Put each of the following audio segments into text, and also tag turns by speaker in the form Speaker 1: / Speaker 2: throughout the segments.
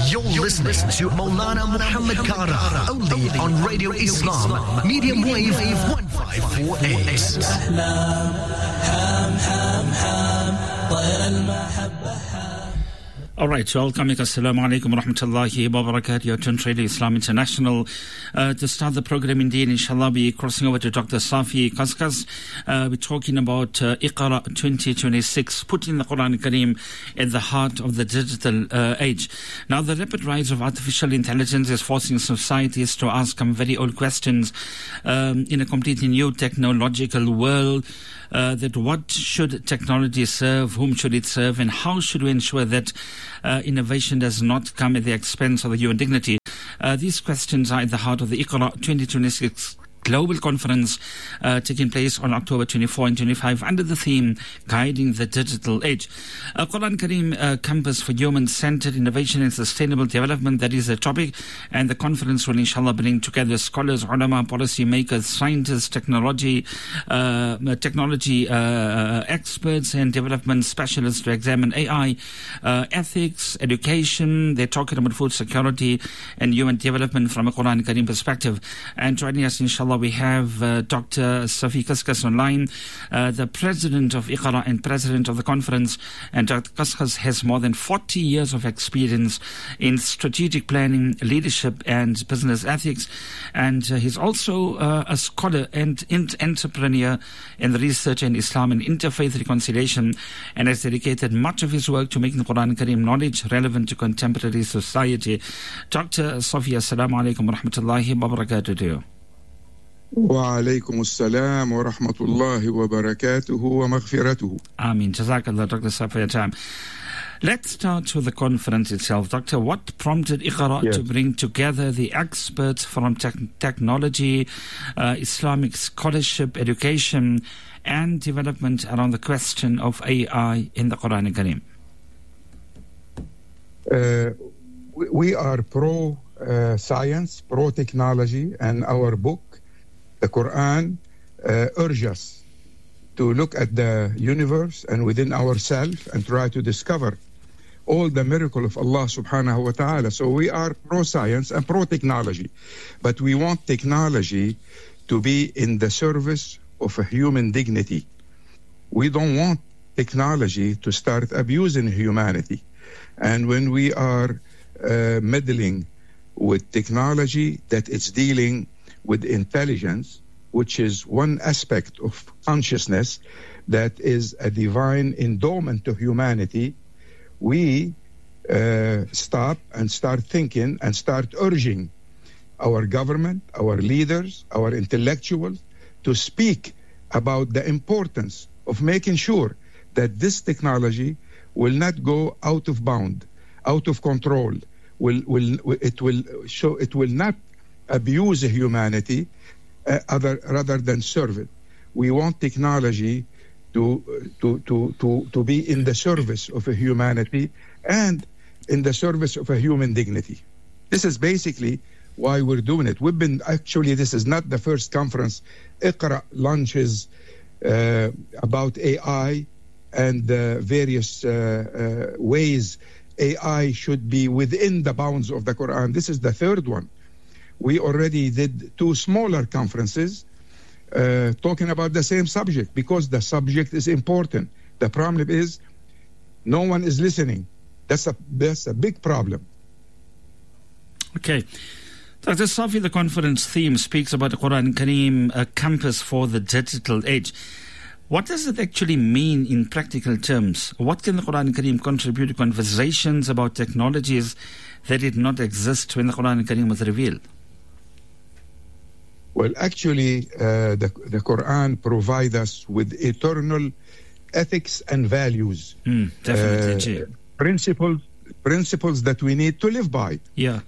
Speaker 1: You're listening to Maulana Muhammad Kara, only on Radio Islam, medium wave 1548.
Speaker 2: All right, so welcome. Assalamu alaikum wa rahmatullahi wa barakatuh. You're tuned to Radio Islam International. To start the program, indeed, inshallah, we're crossing over to Dr. Safi Kaskas. We're talking about Iqra 2026, putting the Quran Kareem at the heart of the digital age. Now, the rapid rise of artificial intelligence is forcing societies to ask some very old questions in a completely new technological world. That what should technology serve, whom should it serve, and how should we ensure that innovation does not come at the expense of the human dignity? These questions are at the heart of the Iqra 2026 Global Conference taking place on October 24 and 25 under the theme Guiding the Digital Age. Quran Kareem Campus for Human-Centered Innovation and Sustainable Development, that is the topic, and the conference will inshallah bring together scholars, ulama, policy makers, scientists, technology experts and development specialists to examine AI, ethics, education. They're talking about food security and human development from a Quran Kareem perspective. And joining us inshallah we have Dr. Safi Kaskas online, the president of Iqra and president of the conference. And Dr. Kaskas has more than 40 years of experience in strategic planning, leadership and business ethics. And he's also a scholar and entrepreneur in the research in Islam and interfaith reconciliation, and has dedicated much of his work to making the Quran Kareem knowledge relevant to contemporary society. Dr. Safi, assalamu alaikum wa rahmatullahi wa barakatuh to you.
Speaker 3: وعليكم السلام ورحمة الله وبركاته ومغفرته.
Speaker 2: Ameen. Jazakallah, Dr. Safi, for your time. Let's start with the conference itself. Doctor, what prompted Iqra to bring together the experts from technology, Islamic scholarship, education, and development around the question of AI in the Quran
Speaker 3: Kareem? We are pro-science, pro-technology, and our book, the Quran, urges us to look at the universe and within ourselves and try to discover all the miracle of Allah subhanahu wa ta'ala. So we are pro-science and pro-technology, but we want technology to be in the service of a human dignity. We don't want technology to start abusing humanity. And when we are meddling with technology that it's dealing with intelligence, which is one aspect of consciousness that is a divine endowment to humanity, we stop and start thinking and start urging our government, our leaders, our intellectuals to speak about the importance of making sure that this technology will not go out of bound, out of control. It will not abuse humanity rather than serve it. We want technology to be in the service of a humanity and in the service of a human dignity. This is basically why we're doing it. This is not the first conference. Iqra launches about AI and various ways AI should be within the bounds of the Quran. This is the third one. We already did 2 smaller conferences talking about the same subject because the subject is important. The problem is no one is listening. That's a big problem.
Speaker 2: Okay. Dr. Safi, the conference theme speaks about the Quran Kareem, a campus for the digital age. What does it actually mean in practical terms? What can the Quran Kareem contribute to conversations about technologies that did not exist when the Quran Kareem was revealed?
Speaker 3: Well, actually, the Quran provides us with eternal ethics and values.
Speaker 2: Definitely.
Speaker 3: Principles that we need to live by.
Speaker 2: Yeah.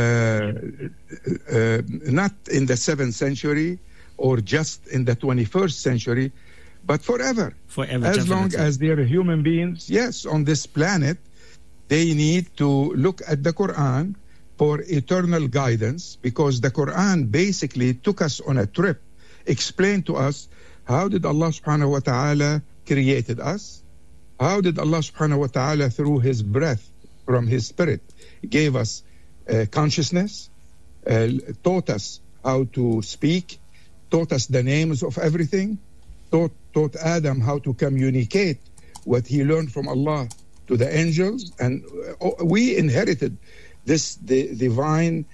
Speaker 3: Not in the 7th century or just in the 21st century, but forever. As long as there are human beings, on this planet, they need to look at the Quran for eternal guidance, because the Quran basically took us on a trip, explained to us how did Allah subhanahu wa ta'ala created us, how did Allah subhanahu wa ta'ala through his breath from His Spirit, gave us consciousness, taught us how to speak, taught us the names of everything, taught Adam how to communicate what he learned from Allah to the angels, and we inherited this divine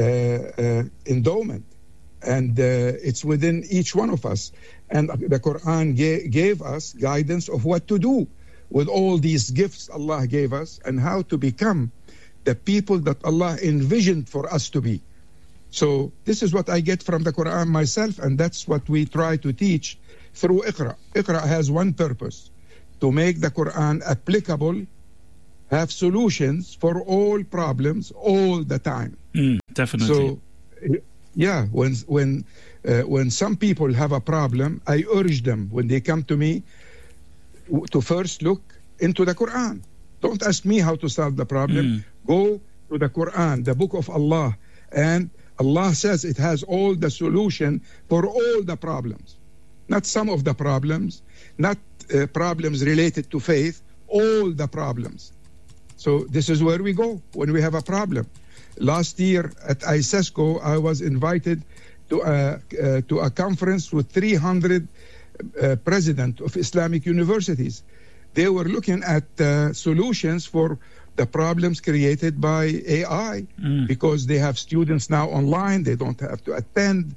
Speaker 3: endowment, and it's within each one of us. And the Quran gave us guidance of what to do with all these gifts Allah gave us, and how to become the people that Allah envisioned for us to be. So this is what I get from the Quran myself, and that's what we try to teach through Iqra. Iqra has one purpose: to make the Quran applicable, have solutions for all problems all the time.
Speaker 2: Definitely.
Speaker 3: So, yeah, when some people have a problem, I urge them when they come to me to first look into the Quran. Don't ask me how to solve the problem. Go to the Quran, the book of Allah, and Allah says it has all the solution for all the problems. Not some of the problems, not problems related to faith, all the problems. So this is where we go when we have a problem. Last year at ISESCO, I was invited to a conference with 300 presidents of Islamic universities. They were looking at solutions for the problems created by AI, because they have students now online. They don't have to attend.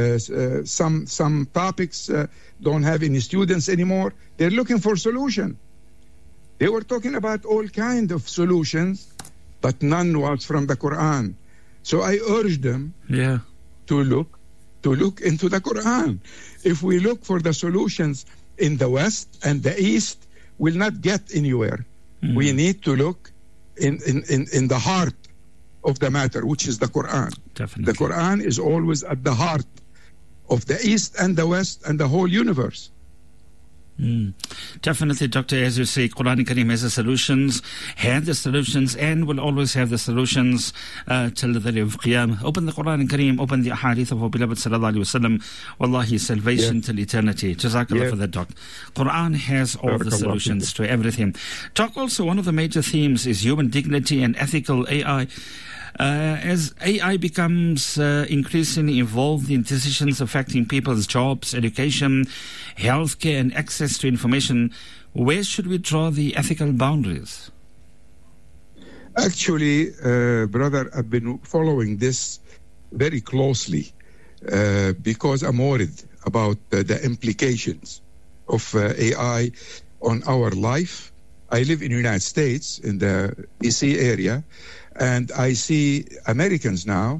Speaker 3: Some topics don't have any students anymore. They're looking for solution. They were talking about all kinds of solutions, but none was from the Quran. So I urged them to look into the Quran. If we look for the solutions in the West and the East, we'll not get anywhere. We need to look in the heart of the matter, which is the Quran.
Speaker 2: Definitely.
Speaker 3: The Quran is always at the heart of the East and the West and the whole universe.
Speaker 2: Definitely, Doctor. As you say, Quran Kareem has the solutions, had the solutions, and will always have the solutions till the day of Qiyamah. Open the Quran Kareem, open the Ahadith of our beloved Sallallahu Alaihi Wasallam. Wallahi, salvation till eternity. Jazakallah for that, Doc. Quran has all the solutions to everything. Doc, also one of the major themes is human dignity and ethical AI. As AI becomes increasingly involved in decisions affecting people's jobs, education, healthcare, and access to information, where should we draw the ethical boundaries?
Speaker 3: Actually, brother, I've been following this very closely because I'm worried about the implications of AI on our life. I live in the United States, in the DC area, and I see Americans now,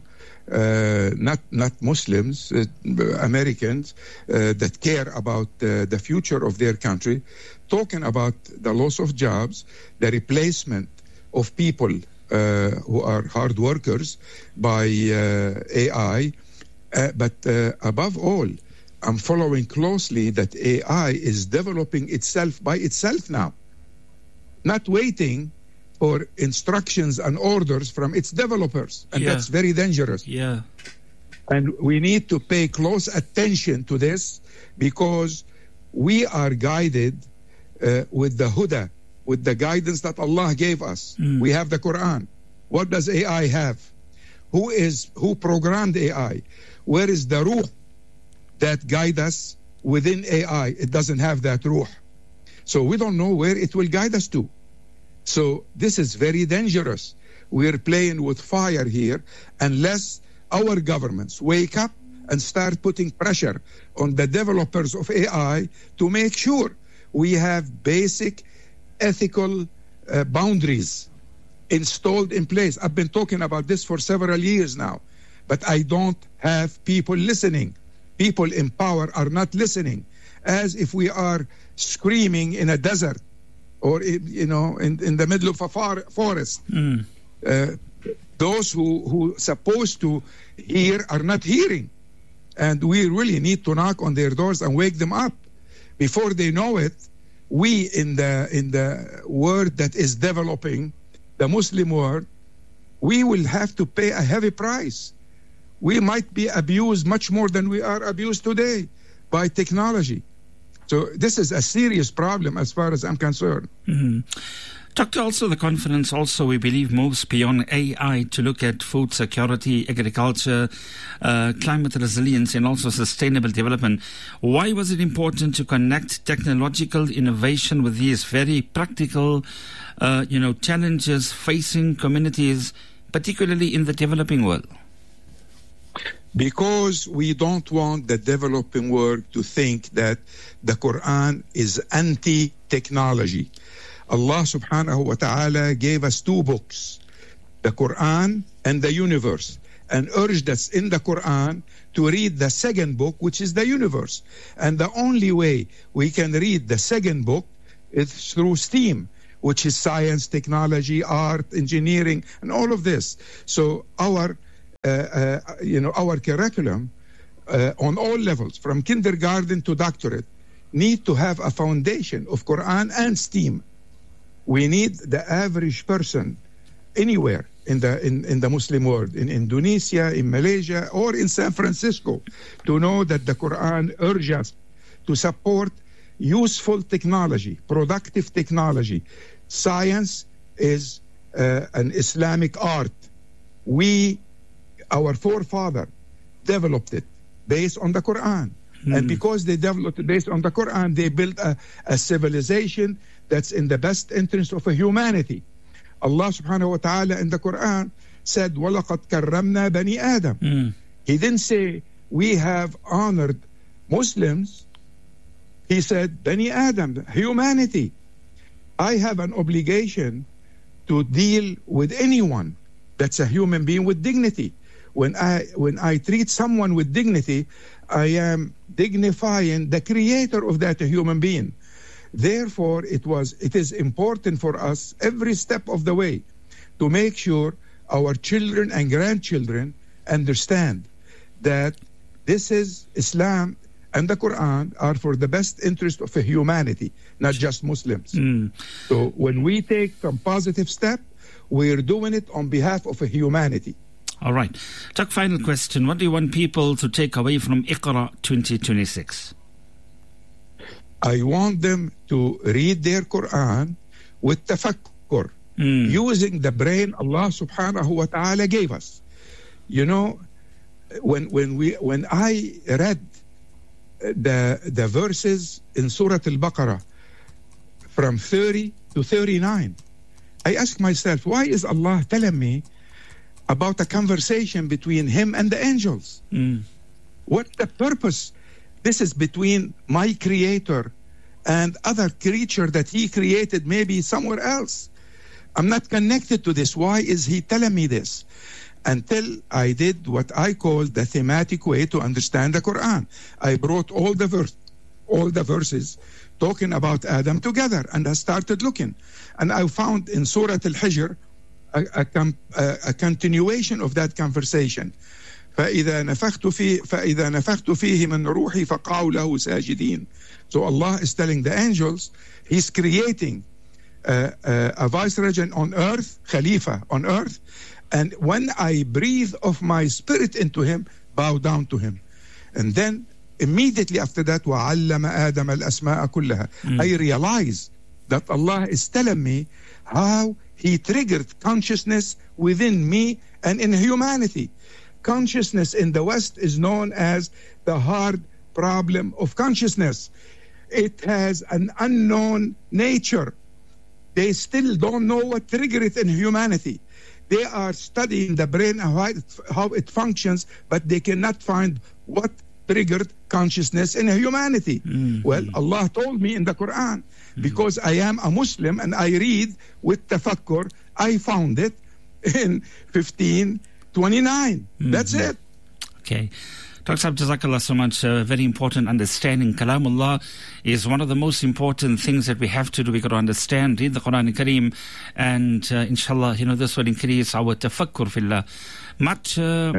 Speaker 3: not Muslims, Americans that care about the future of their country, talking about the loss of jobs, the replacement of people who are hard workers by AI. But above all, I'm following closely that AI is developing itself by itself now, not waiting for instructions and orders from its developers. And that's very dangerous.
Speaker 2: Yeah.
Speaker 3: And we need to pay close attention to this, because we are guided with the Huda, with the guidance that Allah gave us. We have the Quran. What does AI have? Who programmed AI? Where is the Ruh that guide us within AI? It doesn't have that Ruh. So we don't know where it will guide us to. So this is very dangerous. We're playing with fire here unless our governments wake up and start putting pressure on the developers of AI to make sure we have basic ethical boundaries installed in place. I've been talking about this for several years now, but I don't have people listening. People in power are not listening, as if we are screaming in a desert, or in the middle of a forest. Those who supposed to hear are not hearing, and we really need to knock on their doors and wake them up. Before they know it, we in the world that is developing, the Muslim world, we will have to pay a heavy price. We might be abused much more than we are abused today by technology. So this is a serious problem as far as I'm concerned.
Speaker 2: Doctor, also the conference we believe moves beyond AI to look at food security, agriculture, climate resilience and also sustainable development. Why was it important to connect technological innovation with these very practical challenges facing communities, particularly in the developing world?
Speaker 3: Because we don't want the developing world to think that the Quran is anti-technology. Allah subhanahu wa ta'ala gave us two books, the Quran and the universe, and urged us in the Quran to read the second book, which is the universe. And the only way we can read the second book is through STEAM, which is science, technology, art, engineering, and all of this. So our curriculum on all levels, from kindergarten to doctorate, need to have a foundation of Quran and STEAM. We need the average person anywhere in the Muslim world, in Indonesia, in Malaysia, or in San Francisco, to know that the Quran urges us to support useful technology, productive technology. Science is an Islamic art. Our forefather developed it based on the Quran. And because they developed it based on the Quran, they built a civilization that's in the best interest of humanity. Allah subhanahu wa ta'ala in the Quran said, وَلَقَدْ كَرَّمْنَا بَنِي آدَمَ. He didn't say, we have honored Muslims. He said, Bani Adam, humanity. I have an obligation to deal with anyone that's a human being with dignity. When I treat someone with dignity, I am dignifying the creator of that human being. Therefore, it is important for us every step of the way to make sure our children and grandchildren understand that this is Islam and the Quran are for the best interest of humanity, not just Muslims. So when we take some positive step, we're doing it on behalf of humanity.
Speaker 2: All right. Chuck, final question. What do you want people to take away from Iqra 2026?
Speaker 3: I want them to read their Quran with tafakkur, using the brain Allah subhanahu wa ta'ala gave us. You know, when I read the verses in Surah Al-Baqarah from 30 to 39, I asked myself, why is Allah telling me about a conversation between him and the angels? What's the purpose? This is between my creator and other creature that he created maybe somewhere else. I'm not connected to this. Why is he telling me this? Until I did what I call the thematic way to understand the Quran. I brought all the verses talking about Adam together, and I started looking. And I found in Surah Al-Hijr a continuation of that conversation. فإذا نفخت فيه من روحي فقعوا له ساجدين. So Allah is telling the angels, He's creating a viceregent on earth, Khalifa on earth, and when I breathe of my spirit into him, bow down to him. And then immediately after that, وَعَلَّمَ آدَمَ الْأَسْمَاءَ كُلَّهَا. I realize that Allah is telling me how He triggered consciousness within me and in humanity. Consciousness in the West is known as the hard problem of consciousness. It has an unknown nature. They still don't know what triggered it in humanity. They are studying the brain and how it functions, but they cannot find what triggered consciousness in humanity. Well, Allah told me in the Quran, because I am a Muslim and I read with tafakkur, I found it in 1529. That's it.
Speaker 2: Okay. Dr. Jazakallah so much. Very important understanding. Kalamullah is one of the most important things that we have to do. We got to understand, read the Quran Kareem, and inshallah, this will increase our tafakkur fillah. Much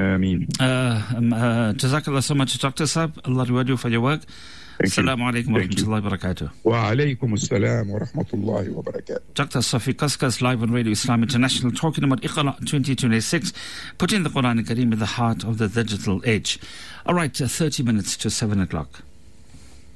Speaker 2: Jazakallah so much, Dr. Sab. Allah reward you for your work. Assalamu alaikum wa rahmatullahi wa barakatuh.
Speaker 3: Wa alaikum assalam wa rahmatullahi wa barakatuh.
Speaker 2: Dr. Safi Kaskas, live on Radio Islam International, talking about Iqra 2026, putting the Quran Kareem in the heart of the digital age. All right, 30 minutes to 7 o'clock.